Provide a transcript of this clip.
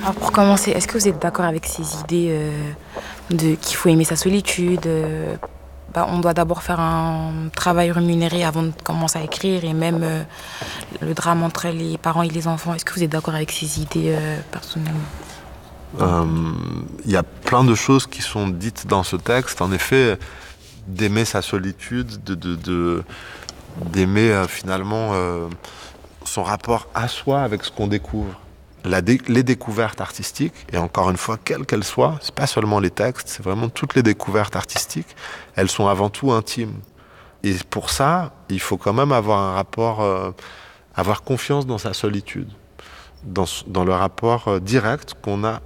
Alors pour commencer, est-ce que vous êtes d'accord avec ces idées de qu'il faut aimer sa solitude on doit d'abord faire un travail rémunéré avant de commencer à écrire et même le drame entre les parents et les enfants. Est-ce que vous êtes d'accord avec ces idées personnellement? Il y a plein de choses qui sont dites dans ce texte. En effet, d'aimer sa solitude, d'aimer finalement son rapport à soi avec ce qu'on découvre. Les découvertes artistiques, et encore une fois, quelles qu'elles soient, c'est pas seulement les textes, c'est vraiment toutes les découvertes artistiques, elles sont avant tout intimes. Et pour ça, il faut quand même avoir un rapport, avoir confiance dans sa solitude, dans le rapport direct qu'on a